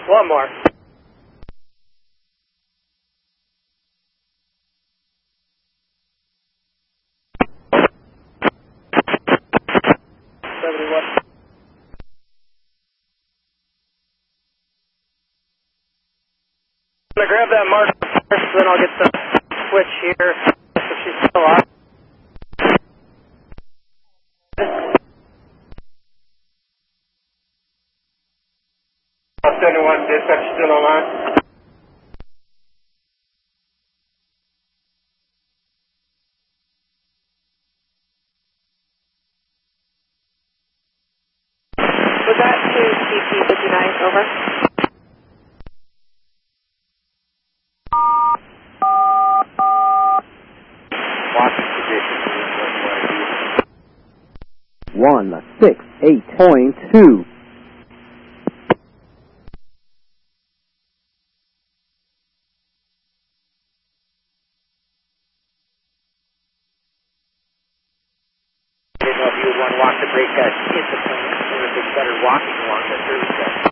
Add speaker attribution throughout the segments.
Speaker 1: One more. I'm going to grab that marker first, then I'll get the switch here if she's still on. 71, dispatch still online.
Speaker 2: Was that to CP59, over?
Speaker 1: Watching position.
Speaker 3: 168.2.
Speaker 1: I didn't know if you would want to walk the brake test in the plane, or if it's better walking along the service test.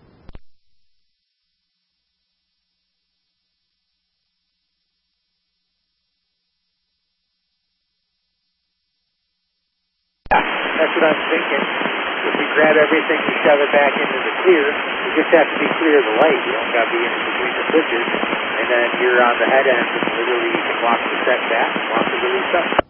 Speaker 1: That's what I'm thinking. If we grab everything, we shove it back into the clear, you just have to be clear of the light. You don't got to be in between the switches, and then you're on the head end, and literally you can walk the set back and walk the release up.